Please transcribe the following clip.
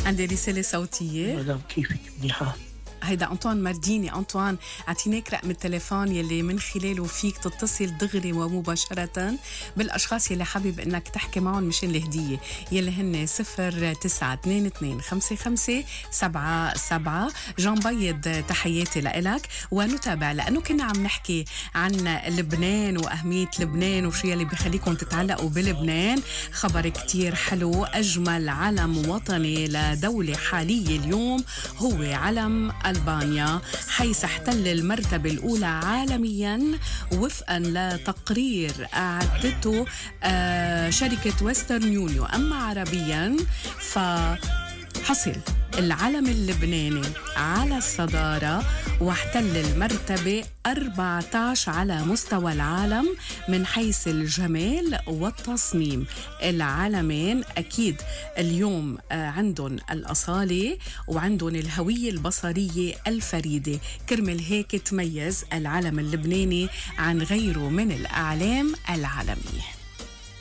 عندي رسالة صوتية. مدام كيفك؟ منيحة. هيدا أنطوان مرديني. أنطوان اعطيناك رقم التليفون يلي من خلاله فيك تتصل دغري ومباشرة بالأشخاص يلي حابب إنك تحكي معهم مشان الهدية يلي هن 0922557777. جان بيض تحياتي لإلك. ونتابع لأنه كنا عم نحكي عن لبنان وأهمية لبنان وشو يلي بخليكم تتعلقوا بلبنان. خبر كتير حلو، أجمل علم وطني لدولة حالية اليوم هو علم ألبانيا، حيث احتل المرتبة الأولى عالمياً وفقاً لتقرير أعدته شركة ويسترن يونيو. أما عربياً فحصل العلم اللبناني على الصدارة واحتل المرتبة 14 على مستوى العالم من حيث الجمال والتصميم. العلمين أكيد اليوم عندهم الأصالة وعندهم الهوية البصرية الفريدة، كرمل هيك تميز العلم اللبناني عن غيره من الأعلام العالمية.